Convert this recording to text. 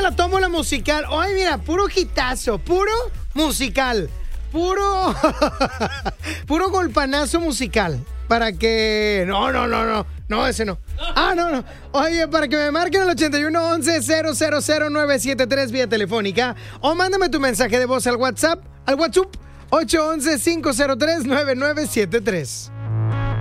la tómbola musical. Ay, mira, puro hitazo, puro musical. Puro golpanazo musical. Para que... No, ese no. No. Oye, para que me marquen el 8111-00973 vía telefónica. O mándame tu mensaje de voz al WhatsApp. Al WhatsApp 811-503-9973.